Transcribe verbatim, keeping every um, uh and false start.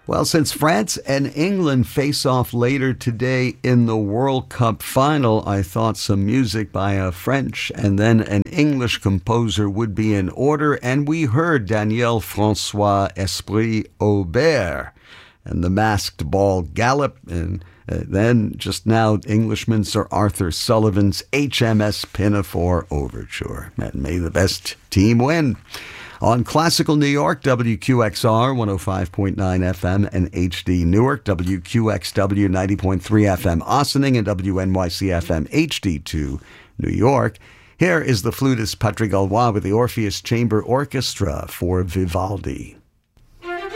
Well, since France and England face off later today in the World Cup final, I thought some music by a French and then an English composer would be in order, and we heard Daniel Francois Esprit Aubert and the Masked Ball Gallop, and uh, then just now Englishman Sir Arthur Sullivan's H M S Pinafore Overture. And may the best team win. On Classical New York, W Q X R one oh five point nine F M and H D Newark, W Q X W ninety point three F M Ossining, and W N Y C F M H D two New York. Here is the flutist Patrick Gaulois with the Orpheus Chamber Orchestra for Vivaldi.